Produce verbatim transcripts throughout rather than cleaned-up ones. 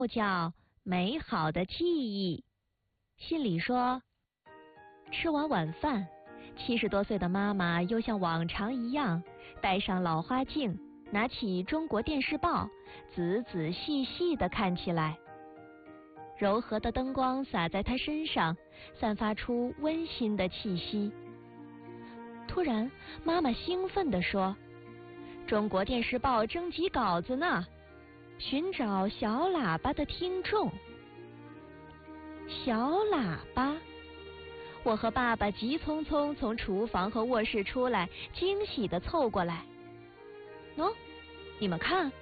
叫美好的记忆。信里说，吃完晚饭，七十多岁的妈妈又像往常一样，戴上老花镜，拿起中国电视报，仔仔细细地看起来。柔和的灯光洒在她身上，散发出温馨的气息。突然，妈妈兴奋地说，中国电视报征集稿子呢，寻找小喇叭的听众。小喇叭，我和爸爸急匆匆从厨房和卧室出来，惊喜地凑过来。喏，你们看，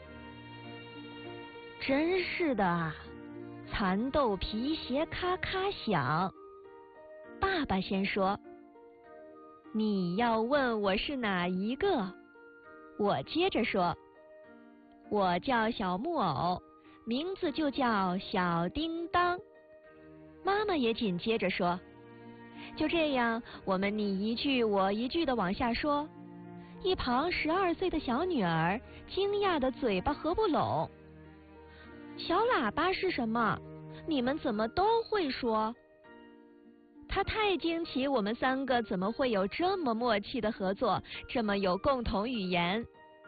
真是的啊，蚕豆皮鞋咔咔响。爸爸先说，你要问我是哪一个？我接着说，我叫小木偶，名字就叫小叮当。妈妈也紧接着说，就这样，我们你一句我一句的往下说。一旁十二岁的小女儿惊讶的嘴巴合不拢。小喇叭是什么？你们怎么都会说？她太惊奇，我们三个怎么会有这么默契的合作，这么有共同语言？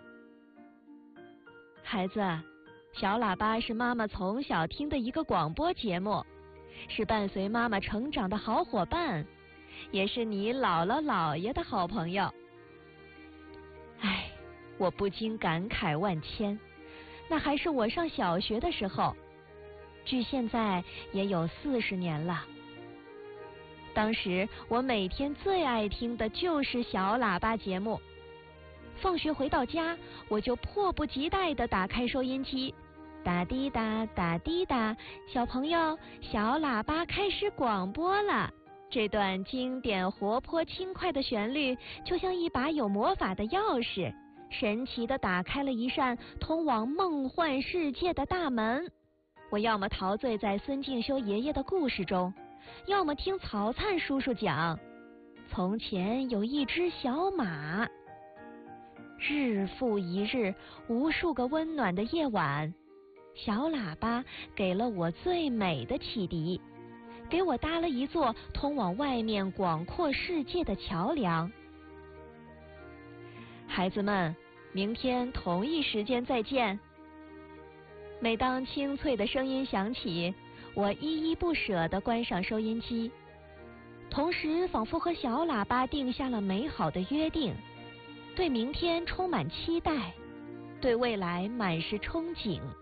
孩子，小喇叭是妈妈从小听的一个广播节目，是伴随妈妈成长的好伙伴，也是你姥姥姥爷的好朋友。唉，我不禁感慨万千，那还是我上小学的时候，距现在也有四十年了。当时我每天最爱听的就是小喇叭节目，放学回到家，我就迫不及待地打开收音机，打滴答打滴答，小朋友，小喇叭开始广播了。这段经典活泼轻快的旋律就像一把有魔法的钥匙，神奇地打开了一扇通往梦幻世界的大门。我要么陶醉在孙敬修爷爷的故事中，要么听曹灿叔叔讲从前有一只小马。日复一日，无数个温暖的夜晚，小喇叭给了我最美的启迪，给我搭了一座通往外面广阔世界的桥梁。孩子们，明天同一时间再见。每当清脆的声音响起，我依依不舍地关上收音机，同时仿佛和小喇叭定下了美好的约定，对明天充满期待，对未来满是憧憬。